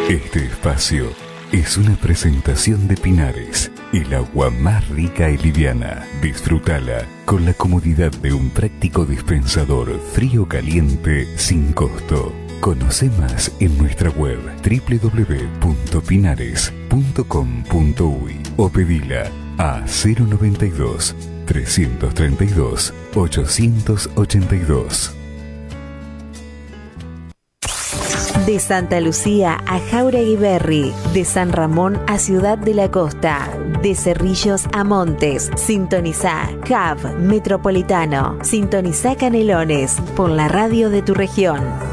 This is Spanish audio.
Este espacio es una presentación de Pinares, el agua más rica y liviana. Disfrútala con la comodidad de un práctico dispensador frío-caliente sin costo. Conoce más en nuestra web www.pinares.com.uy o pedila a 092 332 882. De Santa Lucía a Jáuregui Berry, de San Ramón a Ciudad de la Costa, de Cerrillos a Montes, sintonizá Hub Metropolitano, sintonizá Canelones por la radio de tu región.